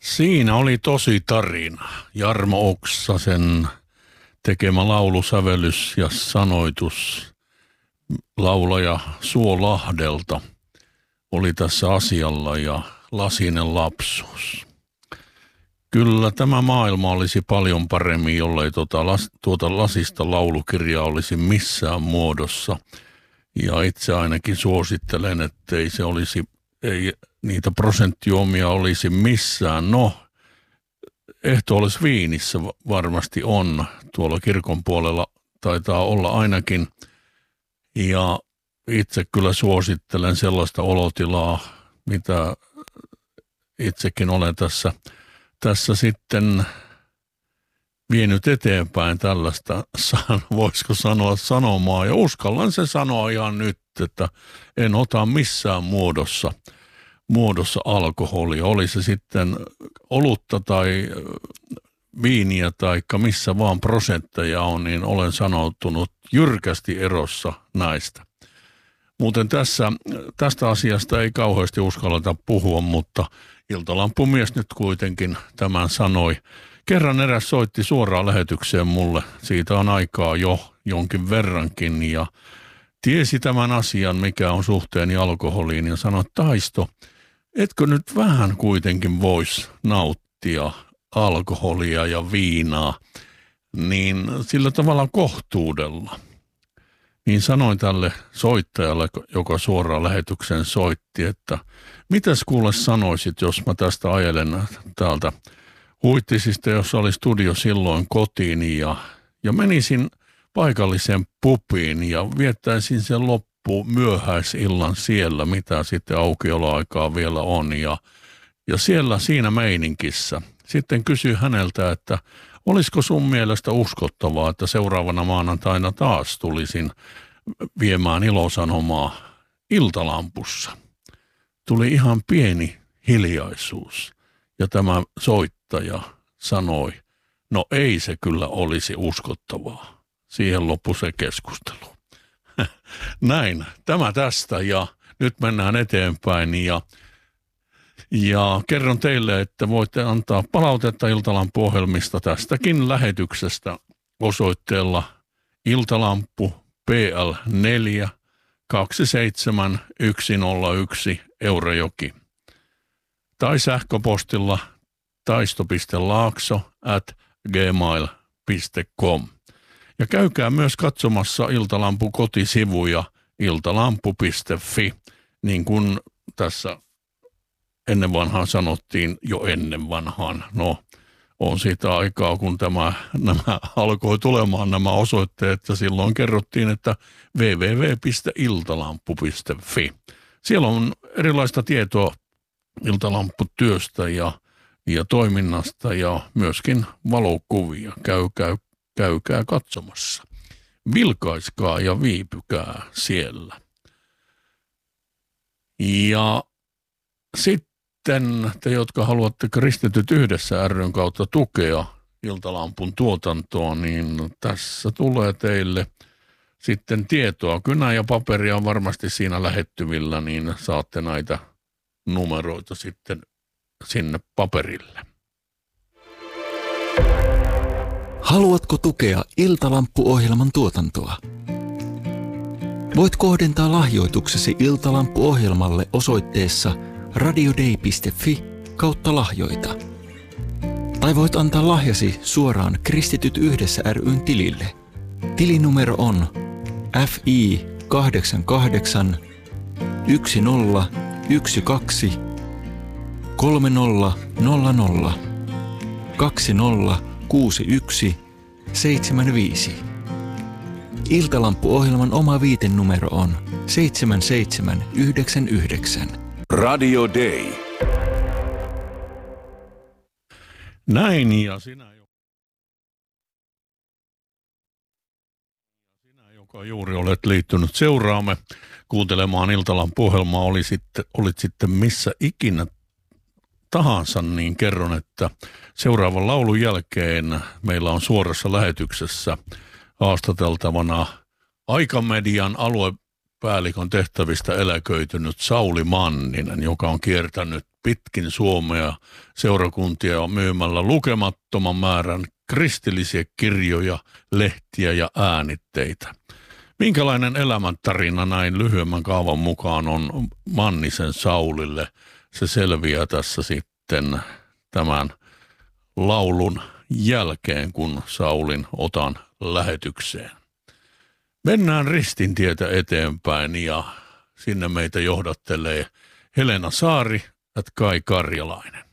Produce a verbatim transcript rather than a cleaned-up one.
Siinä oli tosi tarina. Jarmo Oksasen tekemä laulusävellys ja sanoitus laulaja Suo Lahdelta oli tässä asialla ja Lasinen lapsuus. Kyllä tämä maailma olisi paljon paremmin, jollei tuota, las, tuota lasista laulukirjaa olisi missään muodossa. Ja itse ainakin suosittelen, ettei se olisi, ei niitä prosenttijuomia olisi missään. No, ehtoollisviinissä varmasti on, tuolla kirkon puolella taitaa olla ainakin. Ja itse kyllä suosittelen sellaista olotilaa, mitä itsekin olen tässä, tässä sitten vienyt eteenpäin tällaista, voisiko sanoa sanomaa. Ja uskallan se sanoa ihan nyt, että en ota missään muodossa, muodossa alkoholia. Oli se sitten olutta tai viiniä tai missä vaan prosentteja on, niin olen sanoutunut jyrkästi erossa näistä. Muuten tässä, tästä asiasta ei kauheasti uskalleta puhua, mutta Iltalampumies nyt kuitenkin tämän sanoi. Kerran eräs soitti suoraan lähetykseen mulle, siitä on aikaa jo jonkin verrankin, ja tiesi tämän asian, mikä on suhteeni alkoholiin, ja sanoi, Taisto, etkö nyt vähän kuitenkin voisi nauttia alkoholia ja viinaa, niin sillä tavalla kohtuudella. Niin sanoin tälle soittajalle, joka suoraan lähetyksen soitti, että mitäs kuule sanoisit, jos mä tästä ajelen täältä Huittisista, jossa oli studio silloin kotiin ja, ja menisin paikalliseen pubiin ja viettäisin sen loppu myöhäisillan siellä, mitä sitten aukioloaikaa vielä on. Ja, ja siellä siinä meininkissä sitten kysyi häneltä, että olisiko sun mielestä uskottavaa, että seuraavana maanantaina taas tulisin viemään ilosanomaa Iltalampussa. Tuli ihan pieni hiljaisuus ja tämä soittaja sanoi, no ei se kyllä olisi uskottavaa. Siihen loppui se keskustelu. Näin, tämä tästä ja nyt mennään eteenpäin ja Ja kerron teille, että voitte antaa palautetta Iltalampu-ohjelmista tästäkin lähetyksestä osoitteella Iltalampu P L neljä kaksi seitsemän yksi nolla yksi Eurajoki tai sähköpostilla taisto piste laakso at gmail piste com. Ja käykää myös katsomassa Iltalampu kotisivuja iltalampu piste fi, niin kuin tässä ennen vanhaan sanottiin, jo ennen vanhaan. No, on siitä aikaa, kun tämä, nämä alkoi tulemaan nämä osoitteet, ja silloin kerrottiin, että double-u double-u double-u piste iltalampu piste fi. Siellä on erilaista tietoa Iltalamputyöstä ja, ja toiminnasta ja myöskin valokuvia. Käykää, käykää katsomassa. Vilkaiskaa ja viipykää siellä. Ja sitten Sitten te, jotka haluatte Kristityt yhdessä ry:n kautta tukea Iltalampun tuotantoa, niin tässä tulee teille sitten tietoa. Kynä ja paperia on varmasti siinä lähettyvillä, niin saatte näitä numeroita sitten sinne paperille. Haluatko tukea Iltalampu-ohjelman tuotantoa? Voit kohdentaa lahjoituksesi Iltalampu-ohjelmalle osoitteessa radiodei piste fi kautta lahjoita. Tai voit antaa lahjasi suoraan Kristityt yhdessä ry:n tilille. Tilinumero on F I kahdeksan kahdeksan yksi nolla yksi kaksi kolme nolla nolla nolla kaksi nolla kuusi yksi seitsemän viisi. Iltalampu-ohjelman oma viitenumero on seitsemän seitsemän yhdeksän yhdeksän. Radio Day. Näin ja sinä, sinä, joka juuri olet liittynyt seuraamme kuuntelemaan Iltalampu-ohjelmaa, oli sitten, olit sitten missä ikinä tahansa, niin kerron, että seuraavan laulun jälkeen meillä on suorassa lähetyksessä haastateltavana Aikamedian alue päällikön tehtävistä eläköitynyt Sauli Manninen, joka on kiertänyt pitkin Suomea seurakuntia myymällä lukemattoman määrän kristillisiä kirjoja, lehtiä ja äänitteitä. Minkälainen elämäntarina näin lyhyemmän kaavan mukaan on Mannisen Saulille? Se selviää tässä sitten tämän laulun jälkeen, kun Saulin otan lähetykseen. Mennään ristintietä eteenpäin ja sinne meitä johdattelee Helena Saari ja Kai Karjalainen.